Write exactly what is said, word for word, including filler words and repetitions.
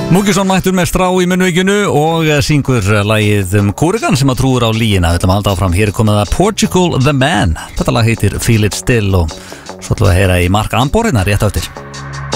Múkisson mættur með strá í munnvikinu og syngur lagið um kúrikan sem að trúur á líina. Við ætlum að halda áfram, hér er komið að Portugal the Man. Þetta lag heitir Feel It Still og svo ætlum við að heyra í Mark Amborina rétt á eftir.